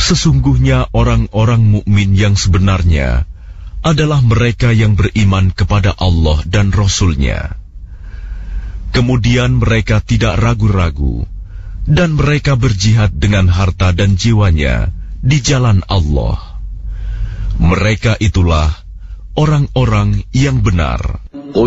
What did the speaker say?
Sesungguhnya orang-orang mukmin yang sebenarnya adalah mereka yang beriman kepada Allah dan Rasul-Nya. Kemudian mereka tidak ragu-ragu, dan mereka berjihad dengan harta dan jiwanya di jalan Allah. Mereka itulah orang-orang yang benar.